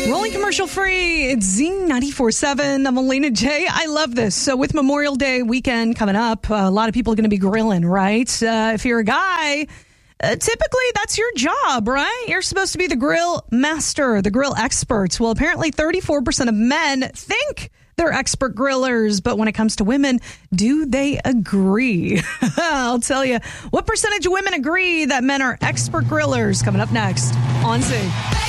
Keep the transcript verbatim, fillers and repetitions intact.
Rolling commercial free. It's Z ninety-four point seven. I'm Elena J. I love this. So with Memorial Day weekend coming up, uh, a lot of people are going to be grilling, right? Uh, if you're a guy, uh, typically that's your job, right? You're supposed to be the grill master, the grill expert. Well, apparently thirty-four percent of men think they're expert grillers, but when it comes to women, do they agree? I'll tell you what percentage of women agree that men are expert grillers. Coming up next on Z.